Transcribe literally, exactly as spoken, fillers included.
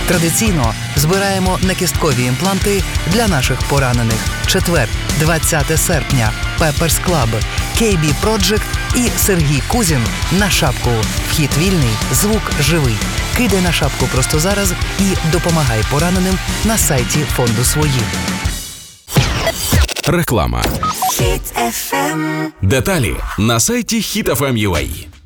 Традиційно збираємо накісткові імпланти для наших поранених. Четвер, двадцяте серпня. Pepper's Club, кей бі Project і Сергій Кузін на шапку. Вхід вільний, звук живий. Кидай на шапку просто зараз і допомагай пораненим на сайті фонду «Свої». Реклама. Хіт еф ем. Деталі на сайті хіт еф ем точка ю а.